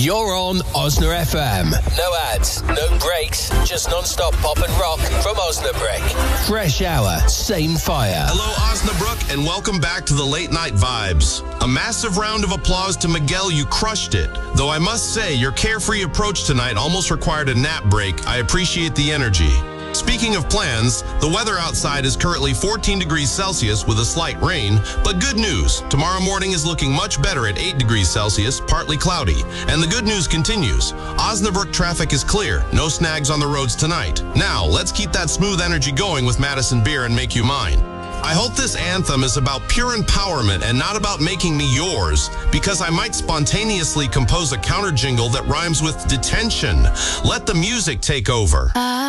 You're on Osna FM. No ads, no breaks, just non-stop pop and rock from Osnabrück. Fresh hour, same fire. Hello, Osnabrück, and welcome back to the Late Night Vibes. A massive round of applause to Miguel, you crushed it. Though I must say, your carefree approach tonight almost required a nap break. I appreciate the energy. Speaking of plans, the weather outside is currently 14 degrees Celsius with a slight rain, but good news. Tomorrow morning is looking much better at 8 degrees Celsius, partly cloudy. And the good news continues. Osnabrück traffic is clear. No snags on the roads tonight. Now, let's keep that smooth energy going with Madison Beer and Make You Mine. I hope this anthem is about pure empowerment and not about making me yours, because I might spontaneously compose a counter jingle that rhymes with detention. Let the music take over.